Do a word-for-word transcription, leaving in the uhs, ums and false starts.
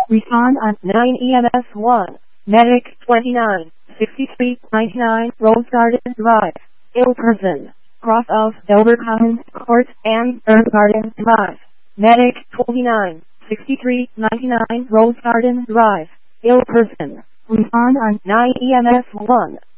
Respond on nine E M S one. Medic twenty-nine sixty-three ninety-nine Rose Garden Drive. Ill person. Cross of Ilvercommon Court and Earth Garden Drive. Medic twenty-nine sixty-three ninety-nine Rose Garden Drive. Ill person. Respond on nine E M S one.